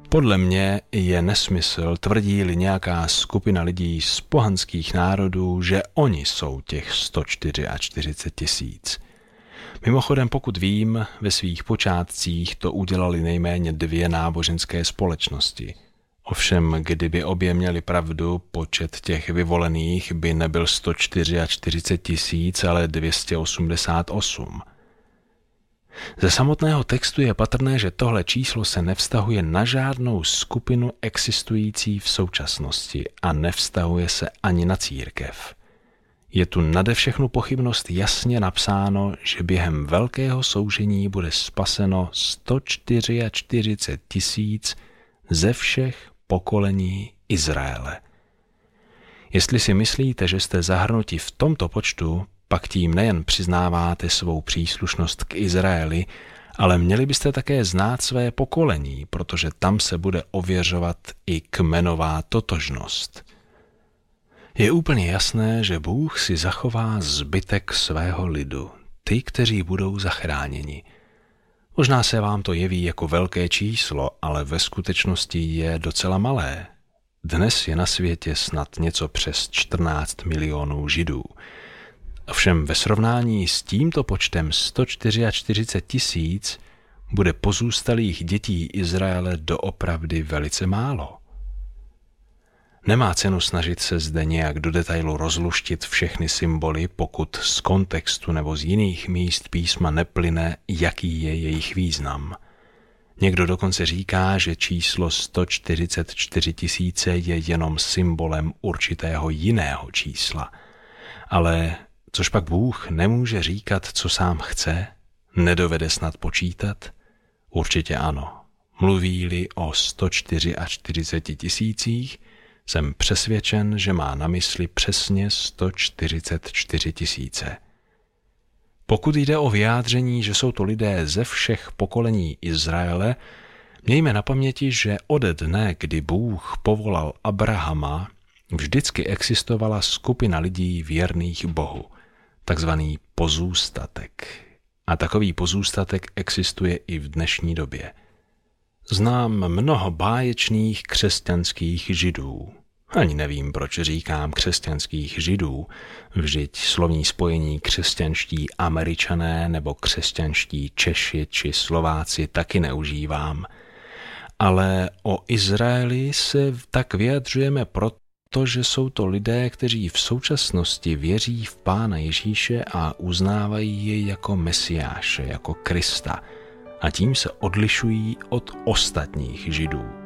Podle mě je nesmysl, tvrdí-li nějaká skupina lidí z pohanských národů, že oni jsou těch 144 000. Mimochodem, pokud vím, ve svých počátcích to udělali nejméně 2 náboženské společnosti. Ovšem, kdyby obě měli pravdu, počet těch vyvolených by nebyl 144 000, ale 288. Ze samotného textu je patrné, že tohle číslo se nevztahuje na žádnou skupinu existující v současnosti a nevztahuje se ani na církev. Je tu nade všechnu pochybnost jasně napsáno, že během velkého soužení bude spaseno 144 000 ze všech pokolení Izraele. Jestli si myslíte, že jste zahrnuti v tomto počtu, pak tím nejen přiznáváte svou příslušnost k Izraeli, ale měli byste také znát své pokolení, protože tam se bude ověřovat i kmenová totožnost. Je úplně jasné, že Bůh si zachová zbytek svého lidu, ty, kteří budou zachráněni. Možná se vám to jeví jako velké číslo, ale ve skutečnosti je docela malé. Dnes je na světě snad něco přes 14 milionů Židů. Ovšem ve srovnání s tímto počtem 144 000 bude pozůstalých dětí Izraele doopravdy velice málo. Nemá cenu snažit se zde nějak do detailu rozluštit všechny symboly, pokud z kontextu nebo z jiných míst písma neplyne, jaký je jejich význam. Někdo dokonce říká, že číslo 144 000 je jenom symbolem určitého jiného čísla. Ale což pak Bůh nemůže říkat, co sám chce? Nedovede snad počítat? Určitě ano. Mluví-li o 144 000, jsem přesvědčen, že má na mysli přesně 144 000. Pokud jde o vyjádření, že jsou to lidé ze všech pokolení Izraele, mějme na paměti, že ode dne, kdy Bůh povolal Abrahama, vždycky existovala skupina lidí věrných Bohu, takzvaný pozůstatek. A takový pozůstatek existuje i v dnešní době. Znám mnoho báječných křesťanských Židů. Ani nevím, proč říkám křesťanských Židů, vždyť slovní spojení křesťanští Američané nebo křesťanští Češi či Slováci taky neužívám. Ale o Izraeli se tak vyjadřujeme proto, že jsou to lidé, kteří v současnosti věří v Pána Ježíše a uznávají jej jako Mesiáše, jako Krista, a tím se odlišují od ostatních Židů.